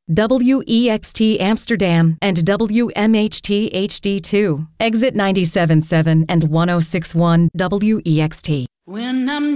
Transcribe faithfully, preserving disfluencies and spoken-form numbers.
W E X T Amsterdam, and W M H T H D two. Exit ninety-seven point seven and one oh six point one W E X T. When I'm